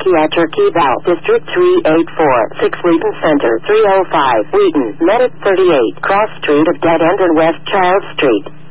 at Turkey Bell, District 384, 6 Wheaton Center, 305, Wheaton, Medic 38, Cross Street of Dead End and West Charles Street.